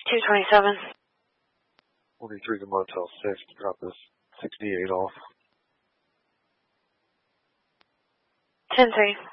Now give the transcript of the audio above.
227. 43 to Motel 6 to drop this 68 off. 10-3.